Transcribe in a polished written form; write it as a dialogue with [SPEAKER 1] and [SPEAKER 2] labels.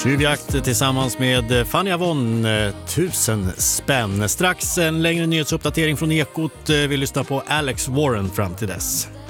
[SPEAKER 1] Tjuvjakt tillsammans med Fanny Avon, 1000 spänn. Strax en längre nyhetsuppdatering från Ekot. Vi lyssnar på Alex Warren fram till dess.